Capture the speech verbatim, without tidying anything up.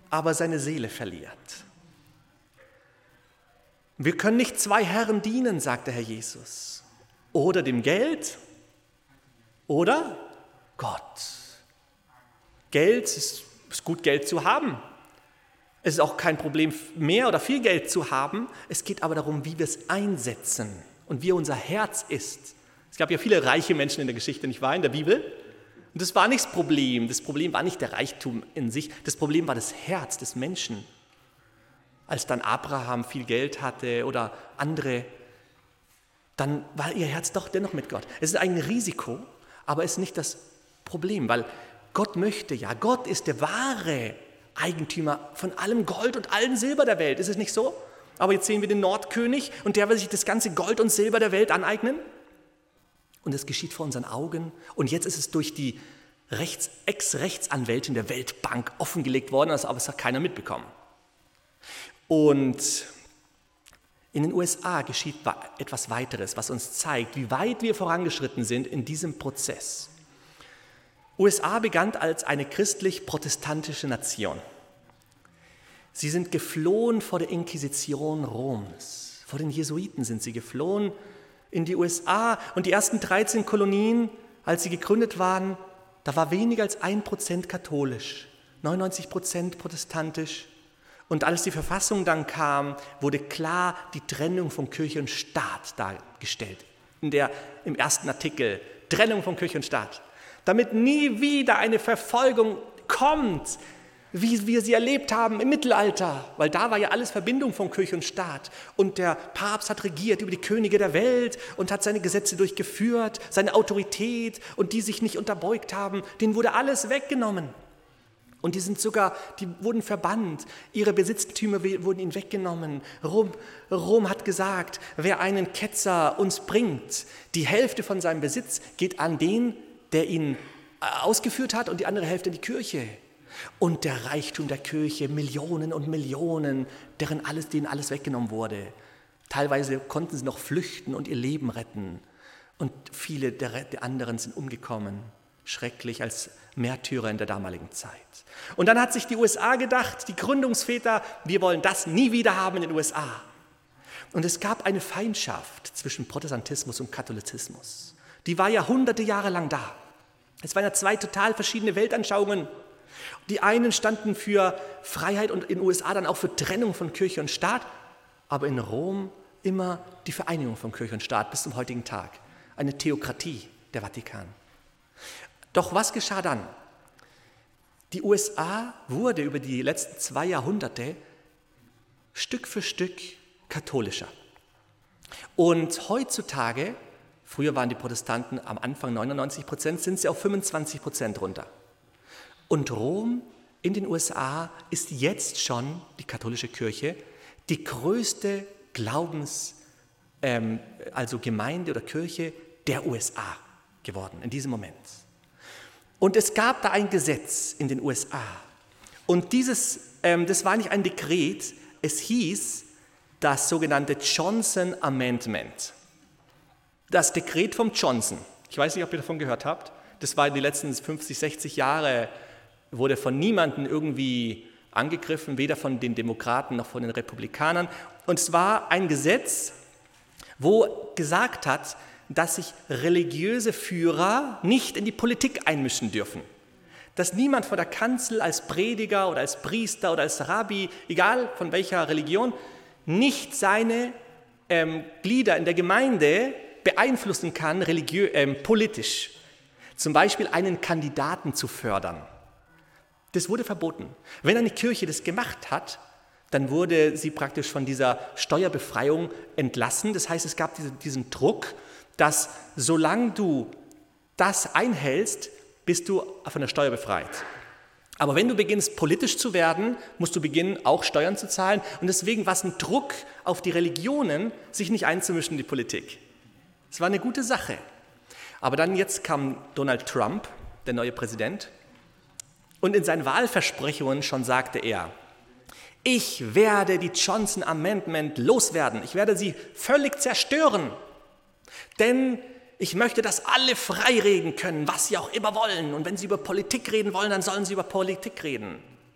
aber seine Seele verliert. Wir können nicht zwei Herren dienen, sagt der Herr Jesus. Oder dem Geld oder Gott. Geld ist, ist gut, Geld zu haben. Es ist auch kein Problem, mehr oder viel Geld zu haben. Es geht aber darum, wie wir es einsetzen und wie unser Herz ist. Es gab ja viele reiche Menschen in der Geschichte, nicht wahr, in der Bibel? Und das war nicht das Problem. Das Problem war nicht der Reichtum in sich. Das Problem war das Herz des Menschen. Als dann Abraham viel Geld hatte oder andere, dann war ihr Herz doch dennoch mit Gott. Es ist ein Risiko, aber es ist nicht das Problem, weil Gott möchte ja, Gott ist der wahre Eigentümer von allem Gold und allem Silber der Welt. Ist es nicht so? Aber jetzt sehen wir den Nordkönig und der will sich das ganze Gold und Silber der Welt aneignen. Und es geschieht vor unseren Augen. Und jetzt ist es durch die Rechts, Ex-Rechtsanwältin der Weltbank offengelegt worden, aber es hat keiner mitbekommen. Und in den U S A geschieht etwas weiteres, was uns zeigt, wie weit wir vorangeschritten sind in diesem Prozess. U S A begann als eine christlich-protestantische Nation. Sie sind geflohen vor der Inquisition Roms. Vor den Jesuiten sind sie geflohen in die U S A. Und die ersten dreizehn Kolonien, als sie gegründet waren, da war weniger als ein Prozent katholisch, neunundneunzig Prozent protestantisch. Und als die Verfassung dann kam, wurde klar die Trennung von Kirche und Staat dargestellt. In der, im ersten Artikel, Trennung von Kirche und Staat. Damit nie wieder eine Verfolgung kommt, wie wir sie erlebt haben im Mittelalter. Weil da war ja alles Verbindung von Kirche und Staat. Und der Papst hat regiert über die Könige der Welt und hat seine Gesetze durchgeführt, seine Autorität. Und die sich nicht unterbeugt haben, denen wurde alles weggenommen. Und die sind sogar, die wurden verbannt, ihre Besitztümer wurden ihnen weggenommen. Rom, Rom hat gesagt, wer einen Ketzer uns bringt, die Hälfte von seinem Besitz geht an den, der ihn ausgeführt hat, und die andere Hälfte in die Kirche. Und der Reichtum der Kirche, Millionen und Millionen, deren alles, denen alles weggenommen wurde. Teilweise konnten sie noch flüchten und ihr Leben retten. Und viele der, der anderen sind umgekommen. Schrecklich als Märtyrer in der damaligen Zeit. Und dann hat sich die U S A gedacht, die Gründungsväter, wir wollen das nie wieder haben in den U S A. Und es gab eine Feindschaft zwischen Protestantismus und Katholizismus. Die war Jahrhunderte Jahre lang da. Es waren ja zwei total verschiedene Weltanschauungen. Die einen standen für Freiheit und in den U S A dann auch für Trennung von Kirche und Staat, aber in Rom immer die Vereinigung von Kirche und Staat bis zum heutigen Tag. Eine Theokratie, der Vatikan. Doch was geschah dann? Die U S A wurde über die letzten zwei Jahrhunderte Stück für Stück katholischer. Und heutzutage, früher waren die Protestanten am Anfang neunundneunzig Prozent, sind sie auf fünfundzwanzig Prozent runter. Und Rom in den U S A ist jetzt schon, die katholische Kirche, die größte Glaubens-, ähm, also Gemeinde oder Kirche der U S A geworden in diesem Moment. Und es gab da ein Gesetz in den U S A. Und dieses, ähm, das war nicht ein Dekret, es hieß das sogenannte Johnson Amendment. Das Dekret vom Johnson. Ich weiß nicht, ob ihr davon gehört habt. Das war in den letzten fünfzig, sechzig Jahre, wurde von niemandem irgendwie angegriffen, weder von den Demokraten noch von den Republikanern. Und es war ein Gesetz, wo gesagt hat, dass sich religiöse Führer nicht in die Politik einmischen dürfen. Dass niemand vor der Kanzel als Prediger oder als Priester oder als Rabbi, egal von welcher Religion, nicht seine ähm, Glieder in der Gemeinde beeinflussen kann, religiö- ähm, politisch. Zum Beispiel einen Kandidaten zu fördern. Das wurde verboten. Wenn eine Kirche das gemacht hat, dann wurde sie praktisch von dieser Steuerbefreiung entlassen. Das heißt, es gab diese, diesen Druck, dass solange du das einhältst, bist du von der Steuer befreit. Aber wenn du beginnst, politisch zu werden, musst du beginnen, auch Steuern zu zahlen. Und deswegen war es ein Druck auf die Religionen, sich nicht einzumischen in die Politik. Es war eine gute Sache. Aber dann jetzt kam Donald Trump, der neue Präsident, und in seinen Wahlversprechungen schon sagte er, ich werde die Johnson Amendment loswerden, ich werde sie völlig zerstören. Denn ich möchte, dass alle frei reden können, was sie auch immer wollen. Und wenn sie über Politik reden wollen, dann sollen sie über Politik reden.